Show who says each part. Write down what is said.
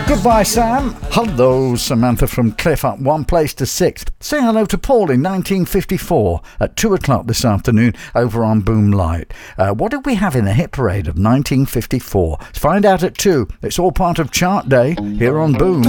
Speaker 1: Goodbye, Sam. Hello, Samantha from Cliff, up one place to 6th. Say hello to Paul in 1954 at 2 o'clock this afternoon over on Boom Light. What did we have in the hit parade of 1954? Let's find out at 2. It's all part of Chart Day here on Boom.